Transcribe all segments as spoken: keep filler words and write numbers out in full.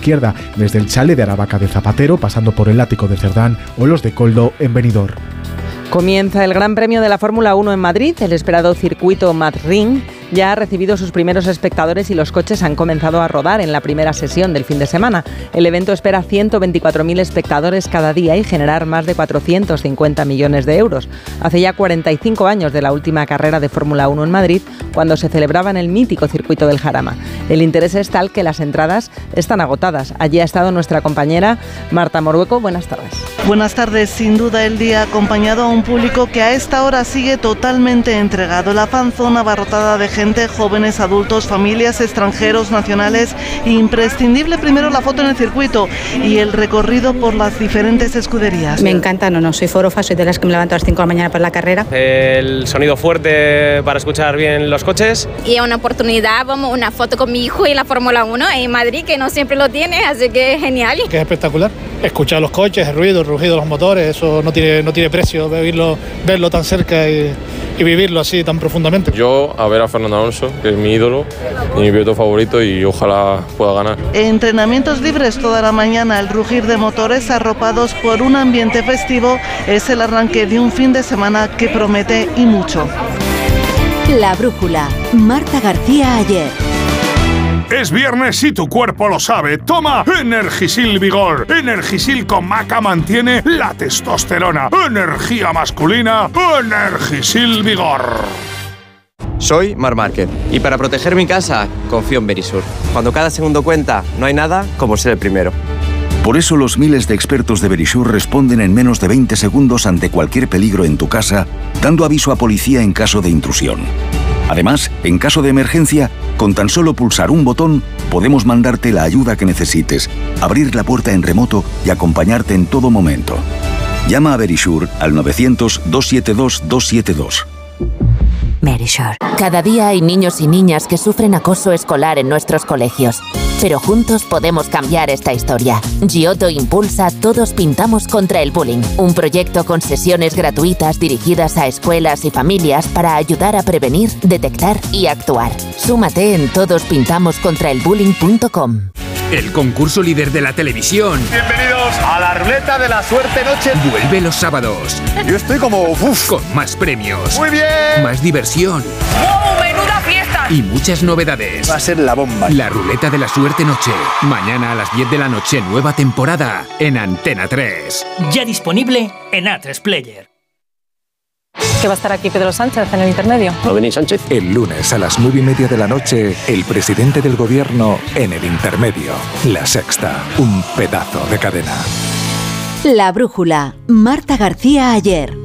izquierda, desde el Chale de Aravaca de Zapatero, pasando por el Ático de Cerdán o los de Coldo en Benidorm. Comienza el Gran Premio de la Fórmula uno en Madrid. El esperado circuito Madrid ya ha recibido sus primeros espectadores y los coches han comenzado a rodar en la primera sesión del fin de semana. El evento espera ciento veinticuatro mil espectadores cada día y generar más de cuatrocientos cincuenta millones de euros. Hace ya cuarenta y cinco años de la última carrera de Fórmula uno en Madrid, cuando se celebraba en el mítico circuito del Jarama. El interés es tal que las entradas están agotadas. Allí ha estado nuestra compañera Marta Morueco. Buenas tardes. Buenas tardes. Sin duda el día acompañado a un público que a esta hora sigue totalmente entregado. La fanzona abarrotada de gente, jóvenes, adultos, familias, extranjeros, nacionales. Imprescindible primero la foto en el circuito y el recorrido por las diferentes escuderías. Me encanta, no, no soy forofa, soy de las que me levanto a las cinco de la mañana para la carrera. El sonido fuerte para escuchar bien los coches. Y una oportunidad, vamos, una foto con mi hijo en la Fórmula uno en Madrid, que no siempre lo tiene, así que es genial. Que es espectacular. Escuchar los coches, el ruido, el rugido de los motores, eso no tiene, no tiene precio, verlo, verlo tan cerca y, y vivirlo así tan profundamente. Yo a ver a Fernando Alonso, que es mi ídolo y mi piloto favorito, y ojalá pueda ganar. Entrenamientos libres toda la mañana, el rugir de motores arropados por un ambiente festivo es el arranque de un fin de semana que promete y mucho. La brújula, Marta García Ayer. Es viernes y tu cuerpo lo sabe. Toma Energisil Vigor. Energisil con maca mantiene la testosterona. Energía masculina. Energisil Vigor. Soy Mar Márquez y para proteger mi casa confío en Verisur. Cuando cada segundo cuenta, no hay nada como ser el primero. Por eso los miles de expertos de Verisur responden en menos de veinte segundos ante cualquier peligro en tu casa, dando aviso a policía en caso de intrusión. Además, en caso de emergencia, con tan solo pulsar un botón, podemos mandarte la ayuda que necesites, abrir la puerta en remoto y acompañarte en todo momento. Llama a Verisur al novecientos, doscientos setenta y dos, doscientos setenta y dos. Verisur. Cada día hay niños y niñas que sufren acoso escolar en nuestros colegios. Pero juntos podemos cambiar esta historia. Giotto impulsa Todos Pintamos contra el Bullying, un proyecto con sesiones gratuitas dirigidas a escuelas y familias para ayudar a prevenir, detectar y actuar. Súmate en todos pintamos contra el bullying punto com. El concurso líder de la televisión. Bienvenidos a la ruleta de la suerte noche. Vuelve los sábados. Yo estoy como uf. Con más premios. Muy bien. Más diversión. ¡Wow! ¡Menuda fiesta! Y muchas novedades. Va a ser la bomba. La ruleta de la suerte noche. Mañana a las diez de la noche, nueva temporada en Antena tres. Ya disponible en A tres Player. ¿Que va a estar aquí Pedro Sánchez en el intermedio? ¿No venís Sánchez? El lunes a las nueve y media de la noche, el presidente del gobierno en el intermedio. La Sexta, un pedazo de cadena. La brújula, Marta García Ayer.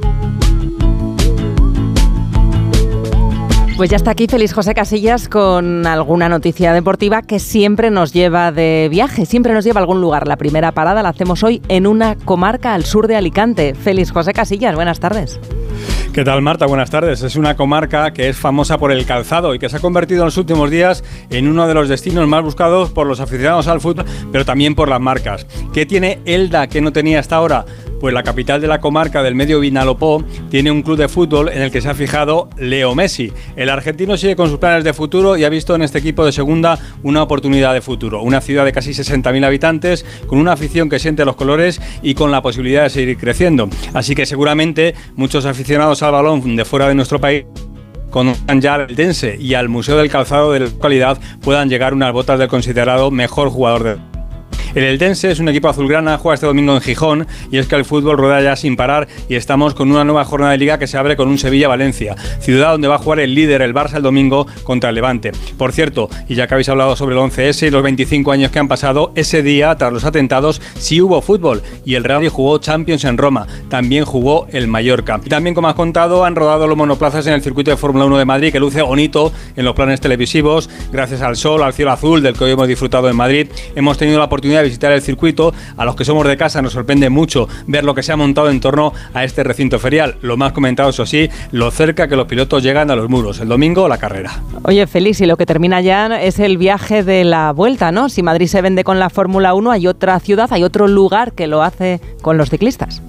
Pues ya está aquí Félix José Casillas con alguna noticia deportiva que siempre nos lleva de viaje, siempre nos lleva a algún lugar. La primera parada la hacemos hoy en una comarca al sur de Alicante. Félix José Casillas, buenas tardes. ¿Qué tal, Marta? Buenas tardes. Es una comarca que es famosa por el calzado y que se ha convertido en los últimos días en uno de los destinos más buscados por los aficionados al fútbol, pero también por las marcas. ¿Qué tiene Elda que no tenía hasta ahora? Pues la capital de la comarca del Medio Vinalopó tiene un club de fútbol en el que se ha fijado Leo Messi. El argentino sigue con sus planes de futuro y ha visto en este equipo de segunda una oportunidad de futuro. Una ciudad de casi sesenta mil habitantes, con una afición que siente los colores y con la posibilidad de seguir creciendo. Así que seguramente muchos aficionados al balón de fuera de nuestro país, conozcan ya al Eldense y al Museo del Calzado de la localidad, puedan llegar unas botas del considerado mejor jugador de... El Eldense es un equipo azulgrana, juega este domingo en Gijón y es que el fútbol rueda ya sin parar y estamos con una nueva jornada de liga que se abre con un Sevilla-Valencia, ciudad donde va a jugar el líder, el Barça, el domingo contra el Levante. Por cierto, y ya que habéis hablado sobre el once ese y los veinticinco años que han pasado, ese día, tras los atentados, sí hubo fútbol y el Real Madrid jugó Champions en Roma, también jugó el Mallorca. Y también, como has contado, han rodado los monoplazas en el circuito de Fórmula uno de Madrid, que luce bonito en los planes televisivos, gracias al sol, al cielo azul del que hoy hemos disfrutado en Madrid. Hemos tenido la oportunidad de visitar el circuito. A los que somos de casa nos sorprende mucho ver lo que se ha montado en torno a este recinto ferial. Lo más comentado, eso sí, lo cerca que los pilotos llegan a los muros. El domingo, la carrera. Oye, Félix, y lo que termina ya es el viaje de la vuelta, ¿no? Si Madrid se vende con la Fórmula uno, hay otra ciudad, hay otro lugar que lo hace con los ciclistas.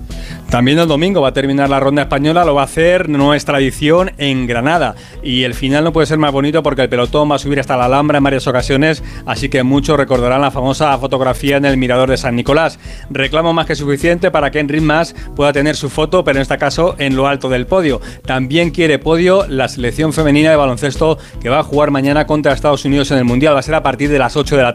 También el domingo va a terminar la ronda española, lo va a hacer, no es tradición, en Granada. Y el final no puede ser más bonito porque el pelotón va a subir hasta la Alhambra en varias ocasiones, así que muchos recordarán la famosa fotografía en el Mirador de San Nicolás. Reclamo más que suficiente para que Enric Mas pueda tener su foto, pero en este caso en lo alto del podio. También quiere podio la selección femenina de baloncesto que va a jugar mañana contra Estados Unidos en el Mundial. Va a ser a partir de las ocho de la